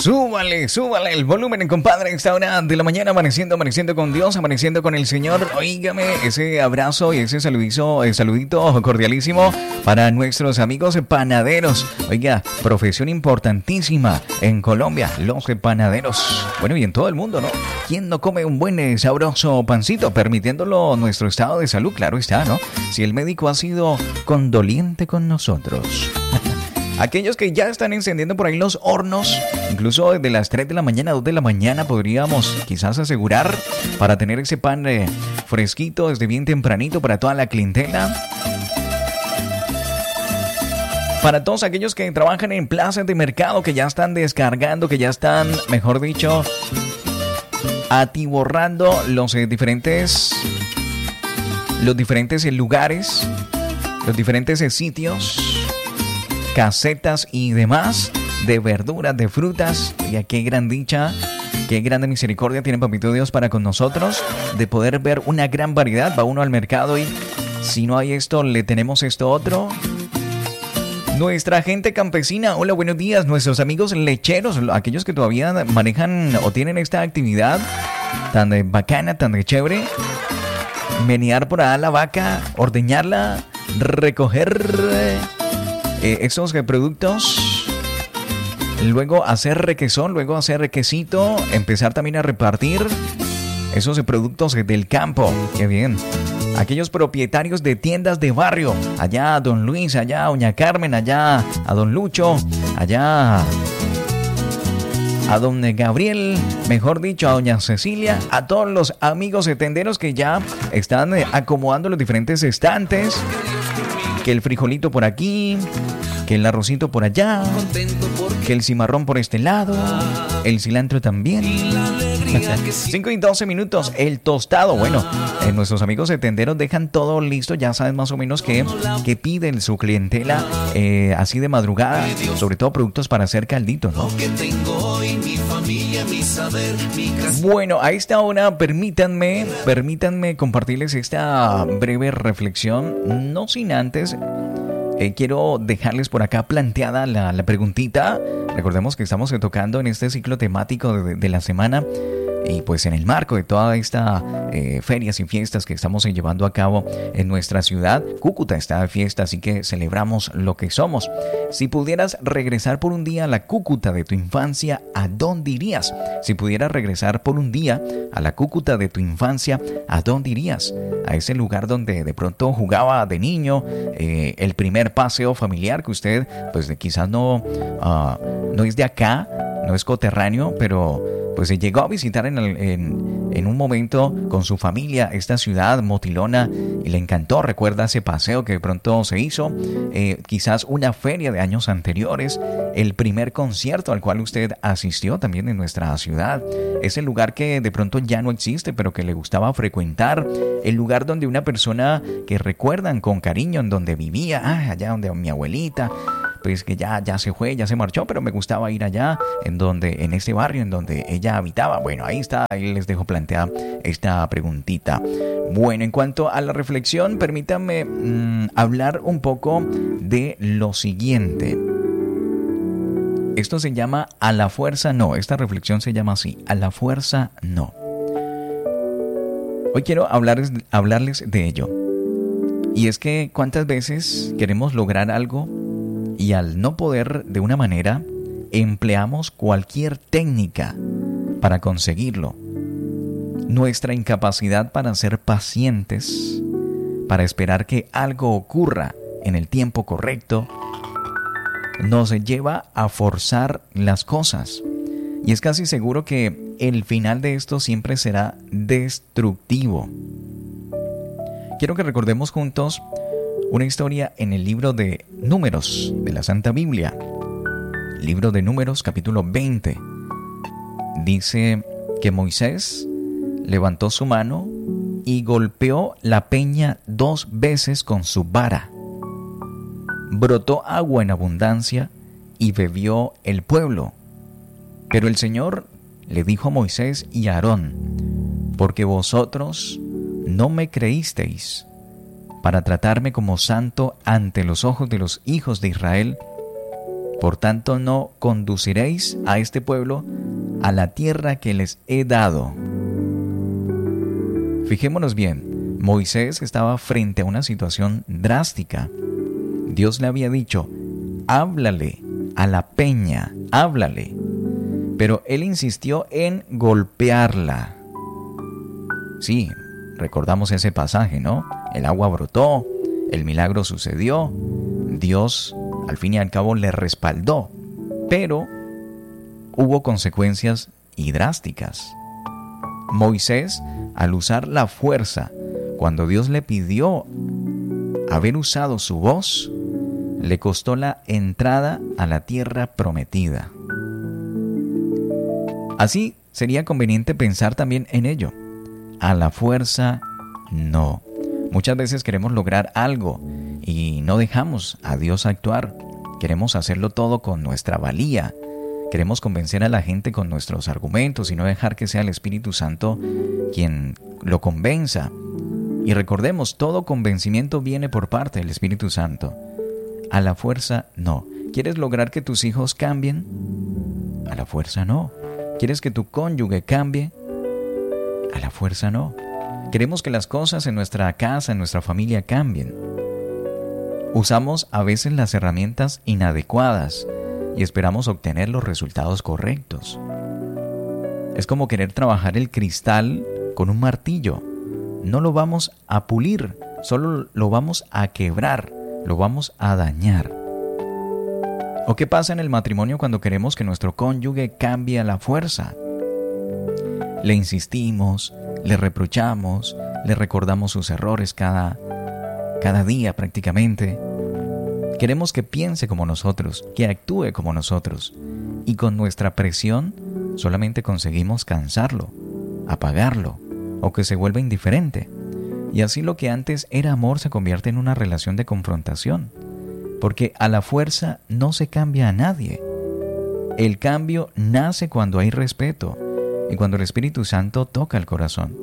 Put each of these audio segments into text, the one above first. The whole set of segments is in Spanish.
Súbale el volumen, compadre, a esta hora de la mañana, amaneciendo con Dios, amaneciendo con el Señor. Óigame, ese abrazo y ese saludito cordialísimo para nuestros amigos panaderos. Oiga, profesión importantísima en Colombia, los panaderos. Bueno, y en todo el mundo, ¿no? ¿Quién no come un buen sabroso pancito? Permitiéndolo nuestro estado de salud, claro está, ¿no? Si el médico ha sido condoliente con nosotros. Aquellos que ya están encendiendo por ahí los hornos, incluso desde las 3 de la mañana, 2 de la mañana, podríamos quizás asegurar para tener ese pan fresquito desde bien tempranito para toda la clientela. Para todos aquellos que trabajan en plazas de mercado, que ya están descargando, que ya están, mejor dicho, atiborrando los diferentes lugares, los diferentes sitios, casetas y demás, de verduras, de frutas. Y qué gran dicha, qué grande misericordia tiene Papito Dios para con nosotros, de poder ver una gran variedad. Va uno al mercado y si no hay esto, le tenemos esto otro. Nuestra gente campesina, hola, buenos días. Nuestros amigos lecheros, aquellos que todavía manejan o tienen esta actividad tan de bacana, tan de chévere. Menear por allá la vaca, ordeñarla, recoger esos productos, luego hacer requesón, luego hacer quesito, empezar también a repartir esos productos del campo. ¡Qué bien! Aquellos propietarios de tiendas de barrio, allá a Don Luis, allá a Doña Carmen, allá a Don Lucho, allá a Don Gabriel, mejor dicho, a Doña Cecilia, a todos los amigos tenderos que ya están acomodando los diferentes estantes. Que el frijolito por aquí, que el arrocito por allá, que el cimarrón por este lado, el cilantro también. 5 y 12 minutos, el tostado. Bueno, nuestros amigos tenderos dejan todo listo, ya saben más o menos que piden su clientela así de madrugada, sobre todo productos para hacer calditos, ¿no? Bueno, a esta hora permítanme compartirles esta breve reflexión, no sin antes quiero dejarles por acá planteada la preguntita. Recordemos que estamos tocando en este ciclo temático de la semana y pues en el marco de toda esta ferias y fiestas que estamos llevando a cabo en nuestra ciudad. Cúcuta está de fiesta, así que celebramos lo que somos. Si pudieras regresar por un día a la Cúcuta de tu infancia, ¿a dónde irías? Si pudieras regresar por un día a la Cúcuta de tu infancia, ¿a dónde irías? A ese lugar donde de pronto jugaba de niño, el primer paseo familiar que usted pues quizás no es de acá, no es coterráneo, pero pues se llegó a visitar en un momento con su familia esta ciudad motilona y le encantó. Recuerda ese paseo que de pronto se hizo, quizás una feria de años anteriores, el primer concierto al cual usted asistió también en nuestra ciudad, ese lugar que de pronto ya no existe pero que le gustaba frecuentar, el lugar donde una persona que recuerdan con cariño, en donde vivía, allá donde mi abuelita, pues que ya se fue, ya se marchó, pero me gustaba ir allá, en ese barrio en donde ella habitaba. Bueno, ahí está, ahí les dejo planteada esta preguntita. Bueno, en cuanto a la reflexión, permítanme hablar un poco de lo siguiente. Esto se llama A la fuerza no, esta reflexión se llama así, A la fuerza no. Hoy quiero hablarles de ello. Y es que cuántas veces queremos lograr algo y al no poder de una manera, empleamos cualquier técnica para conseguirlo. Nuestra incapacidad para ser pacientes, para esperar que algo ocurra en el tiempo correcto, nos lleva a forzar las cosas. Y es casi seguro que el final de esto siempre será destructivo. Quiero que recordemos juntos una historia en el libro de Números de la Santa Biblia. Libro de Números, capítulo 20. Dice que Moisés levantó su mano y golpeó la peña 2 veces con su vara. Brotó agua en abundancia y bebió el pueblo. Pero el Señor le dijo a Moisés y a Aarón: porque vosotros no me creísteis para tratarme como santo ante los ojos de los hijos de Israel, Por tanto, no conduciréis a este pueblo a la tierra que les he dado. Fijémonos bien, Moisés estaba frente a una situación drástica. Dios le había dicho, háblale a la peña, háblale. Pero él insistió en golpearla. Sí, recordamos ese pasaje, ¿no? El agua brotó, el milagro sucedió, Dios al fin y al cabo le respaldó, pero hubo consecuencias y drásticas. Moisés, al usar la fuerza, cuando Dios le pidió haber usado su voz, le costó la entrada a la tierra prometida. Así sería conveniente pensar también en ello. A la fuerza, no. Muchas veces queremos lograr algo y no dejamos a Dios actuar. Queremos hacerlo todo con nuestra valía. Queremos convencer a la gente con nuestros argumentos y no dejar que sea el Espíritu Santo quien lo convenza. Y recordemos, todo convencimiento viene por parte del Espíritu Santo. A la fuerza, no. ¿Quieres lograr que tus hijos cambien? A la fuerza, no. ¿Quieres que tu cónyuge cambie? A la fuerza, no. Queremos que las cosas en nuestra casa, en nuestra familia cambien. Usamos a veces las herramientas inadecuadas y esperamos obtener los resultados correctos. Es como querer trabajar el cristal con un martillo. No lo vamos a pulir, solo lo vamos a quebrar, lo vamos a dañar. ¿O qué pasa en el matrimonio cuando queremos que nuestro cónyuge cambie a la fuerza? Le insistimos, le reprochamos, le recordamos sus errores cada día prácticamente. Queremos que piense como nosotros, que actúe como nosotros. Y con nuestra presión solamente conseguimos cansarlo, apagarlo o que se vuelva indiferente. Y así lo que antes era amor se convierte en una relación de confrontación. Porque a la fuerza no se cambia a nadie. El cambio nace cuando hay respeto y cuando el Espíritu Santo toca el corazón.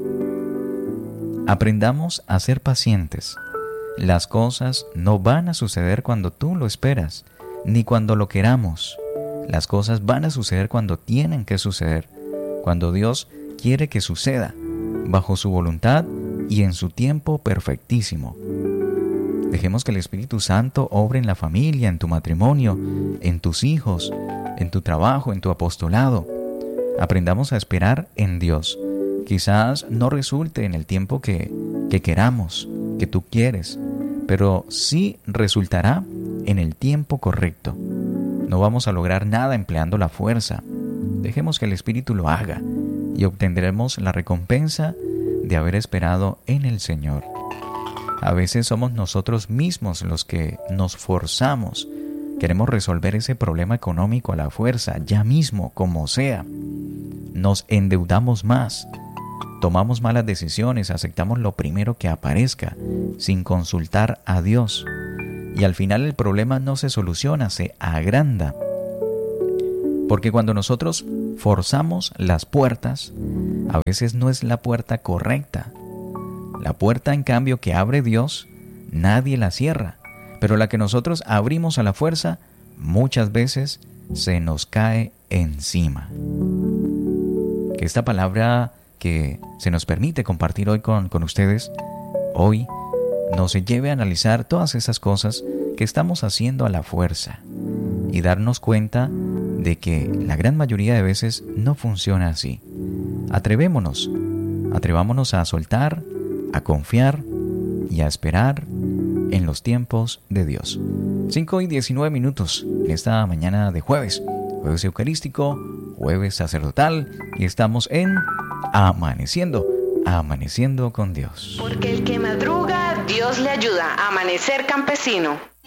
Aprendamos a ser pacientes. Las cosas no van a suceder cuando tú lo esperas, ni cuando lo queramos. Las cosas van a suceder cuando tienen que suceder, cuando Dios quiere que suceda, bajo su voluntad y en su tiempo perfectísimo. Dejemos que el Espíritu Santo obre en la familia, en tu matrimonio, en tus hijos, en tu trabajo, en tu apostolado. Aprendamos a esperar en Dios. Quizás no resulte en el tiempo que queramos, que tú quieres, pero sí resultará en el tiempo correcto. No vamos a lograr nada empleando la fuerza. Dejemos que el Espíritu lo haga y obtendremos la recompensa de haber esperado en el Señor. A veces somos nosotros mismos los que nos forzamos. Queremos resolver ese problema económico a la fuerza, ya mismo, como sea. Nos endeudamos más. Tomamos malas decisiones, aceptamos lo primero que aparezca, sin consultar a Dios. Y al final el problema no se soluciona, se agranda. Porque cuando nosotros forzamos las puertas, a veces no es la puerta correcta. La puerta, en cambio, que abre Dios, nadie la cierra. Pero la que nosotros abrimos a la fuerza, muchas veces se nos cae encima. Que esta palabra que se nos permite compartir hoy con ustedes, hoy nos lleve a analizar todas esas cosas que estamos haciendo a la fuerza y darnos cuenta de que la gran mayoría de veces no funciona así. Atrevámonos a soltar, a confiar y a esperar en los tiempos de Dios. 5:19 en esta mañana de jueves eucarístico, jueves sacerdotal, y estamos en Amaneciendo con Dios. Porque el que madruga, Dios le ayuda. Amanecer campesino.